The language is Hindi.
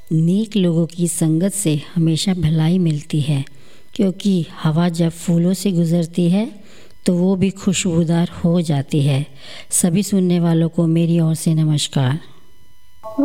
नेक लोगों की संगत से हमेशा भलाई मिलती है, क्योंकि हवा जब फूलों से गुज़रती है तो वो भी खुशबूदार हो जाती है। सभी सुनने वालों को मेरी ओर से नमस्कार।